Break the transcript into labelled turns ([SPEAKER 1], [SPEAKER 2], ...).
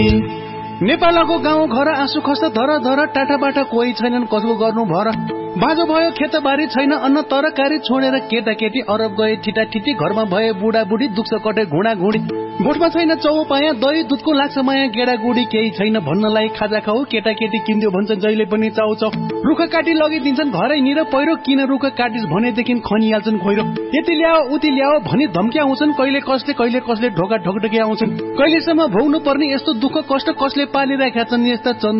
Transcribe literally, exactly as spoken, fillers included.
[SPEAKER 1] नेपालको गाउँ घर आँसु खस्दा धर धर टाटाबाट कोही छैनन् कसो गर्नु भर बाँझो भयो खेतबारी छैन अन्न तरकारी छोडेर केटाकेटी अरब गए ठिटा ठिटी घरमा भए बुढा बुढी दुख्छ कटे घुँडा घुँडी गोठमा छैन चौपाया दही दुधको लाग्छ माया गेडा गुडी केही छैन भन्नलाई खाजा खाऊ केटाकेटी किन्दियो भन्छन् जहिले पनि चाउ चाउ रुख काटी लगिदिन्छन् घरै निर पहिरो किन रुख काटिस भनेदेखि खनिहाल्छन् खोइरो यति ल्याओ उति ल्याओ भनी धम्क्या आउँछन् कहिले कसले कहिले कसले ढोका ढोकढोकी आउँछन् कहिलेसम्म भोग्नु पर्ने यस्तो दुःख कष्ट कसले पालिरहेका छन् यस्ता